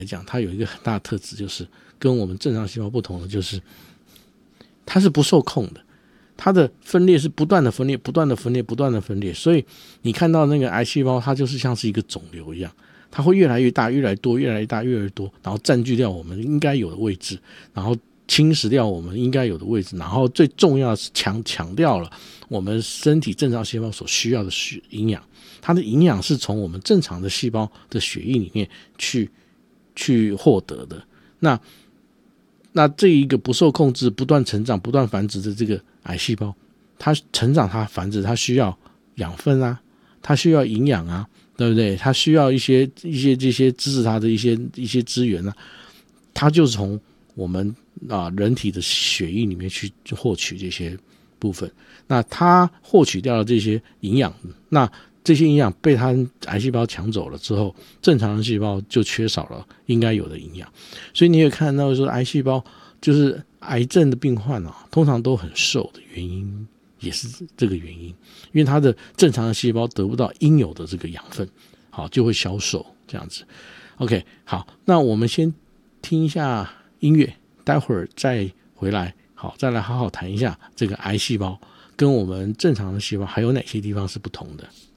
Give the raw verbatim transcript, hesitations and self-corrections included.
来讲，它有一个很大的特质，就是跟我们正常细胞不同的，就是它是不受控的，它的分裂是不断的分裂，不断的分裂，不断的分裂。所以你看到那个癌细胞，它就是像是一个肿瘤一样，它会越来越大，越来越多，越来越大，越来越多，然后占据掉我们应该有的位置，然后侵蚀掉我们应该有的位置，然后最重要的是强强调了我们身体正常细胞所需要的营养。它的营养是从我们正常的细胞的血液里面去去获得的。那那这一个不受控制、不断成长、不断繁殖的这个癌细胞，它成长、它繁殖，它需要养分啊，它需要营养啊，对不对？它需要一些一些这些支持它的一些一些资源啊，它就从我们啊人体的血液里面去获取这些部分。那它获取掉了这些营养，那这些营养被它癌细胞抢走了之后，正常的细胞就缺少了应该有的营养。所以你也看到说，癌细胞就是癌症的病患啊，通常都很瘦的原因也是这个原因，因为它的正常的细胞得不到应有的这个养分，好就会消瘦这样子。OK， 好，那我们先听一下音乐，待会儿再回来，好，再来好好谈一下这个癌细胞跟我们正常的细胞还有哪些地方是不同的。